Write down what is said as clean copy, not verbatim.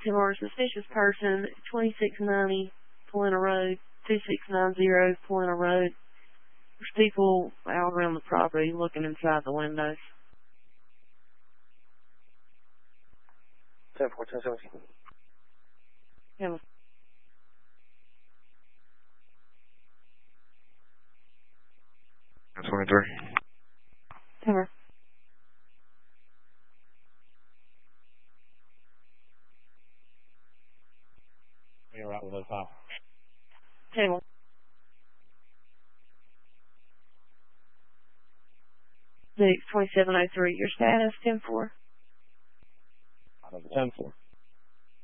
10-4, suspicious person, 2690 Polina Road, 2690 Polina Road. There's people out around the property looking inside the windows. 10-4, 10-17. Yeah. That's 23. 10-4. You're right with those five. 10-4. 2703, your status, 10-4. 10-4.